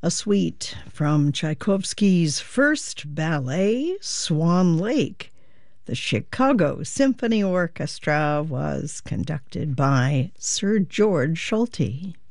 A suite from Tchaikovsky's first ballet, Swan Lake. The Chicago Symphony Orchestra was conducted by Sir George Solti.